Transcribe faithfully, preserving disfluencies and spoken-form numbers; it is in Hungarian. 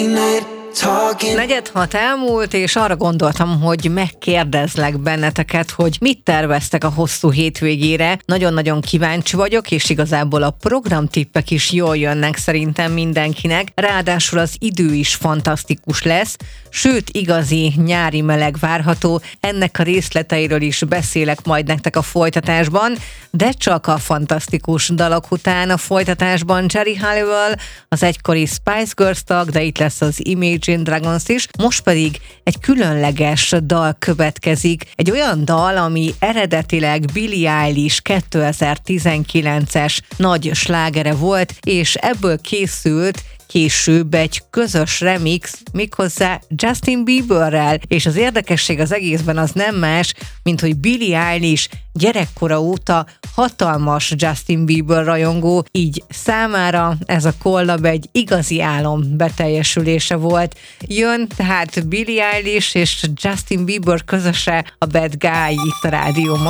Negyed hat elmúlt, és arra gondoltam, hogy megkérdezlek benneteket, hogy mit terveztek a hosszú hétvégére. Nagyon-nagyon kíváncsi vagyok, és igazából a programtippek is jól jönnek szerintem mindenkinek. Ráadásul az idő is fantasztikus lesz, sőt igazi nyári meleg várható. Ennek a részleteiről is beszélek majd nektek a folytatásban, de csak a fantasztikus dalok után. A folytatásban Geri Halliwell, az egykori Spice Girls tag, de itt lesz az Imagine Dragons is. Most pedig egy különleges dal következik. Egy olyan dal, ami eredetileg Billie Eilish kétezer-tizenkilences nagy slágere volt, és ebből készült később egy közös remix, méghozzá Justin Bieberrel, és az érdekesség az egészben az nem más, mint hogy Billie Eilish gyerekkora óta hatalmas Justin Bieber rajongó, így számára ez a collab egy igazi álom beteljesülése volt. Jön tehát Billie Eilish és Justin Bieber közöse, a Bad Guy itt a rádióban.